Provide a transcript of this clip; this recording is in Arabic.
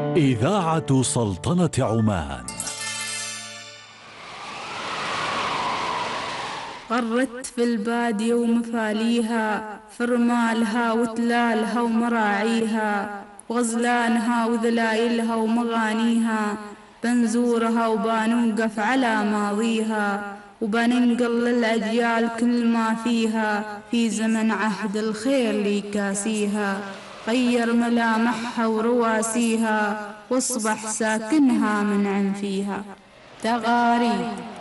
إذاعة سلطنة عمان. غرت في البادية ومفاليها، في رمالها وتلالها ومراعيها، وغزلانها وذلايلها ومغانيها، بنزورها وبنوقف على ماضيها، وبننقل للأجيال كل ما فيها، في زمن عهد الخير لي كاسيها، غير ملامحها ورواسيها، واصبح ساكنها منعم فيها. تغاريد